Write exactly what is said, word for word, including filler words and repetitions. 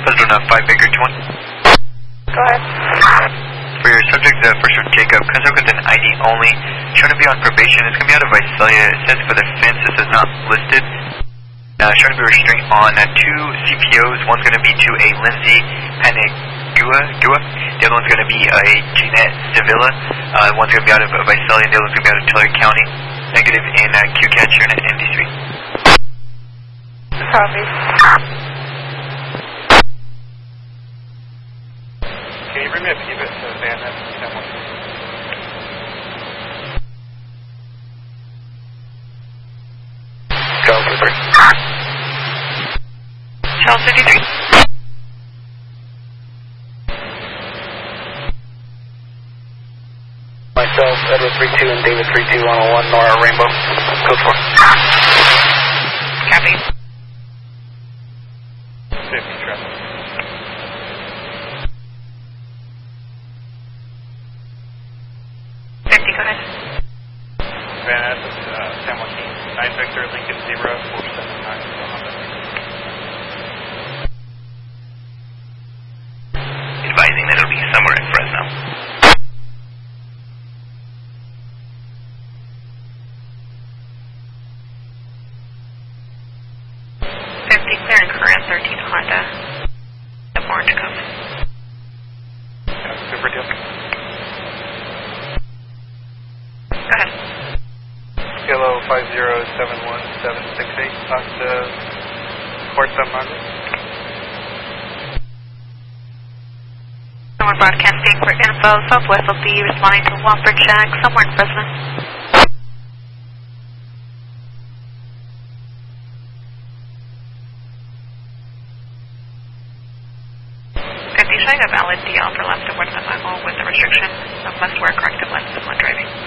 President five Baker two one. Go ahead. For your subject, the first one, Jacob, comes up with an I D only. Trying to be on probation. It's going to be out of Visalia. It says for the fence, it says not listed. Uh, trying to be restraint on uh, two C P Os. One's going to be to a Lindsay Panagua. Gua. The other one's going to be a Jeanette Davila. Uh, one's going to be out of uh, Visalia. The other one's going to be out of Tulare County. Negative in uh, Q CAT, unit N D three. Copy. Can you bring me a P B I S to the van at ten one? Charles fifty-three. Charles fifty-three. Myself, Edward three two and David three two on one Nora Rainbow. Code four. Copy. fifty traffic. fifty, go ahead. Van Ness, uh, ten one, nine Victor, Lincoln Zebra, four seven nine. Advising that it'll be somewhere in Fresno. fifty, clear and current, thirteen Honda. The orange code. Yeah, super deal. Go ahead. Kilo five zero seven one seven six eight, talk to Port seven hundred. Someone broadcasting for info. Southwest will be responding to Wofford Shack, somewhere in Fresno. fifty, showing a valid D L for left of one mile with the restriction of must wear corrective lenses when driving.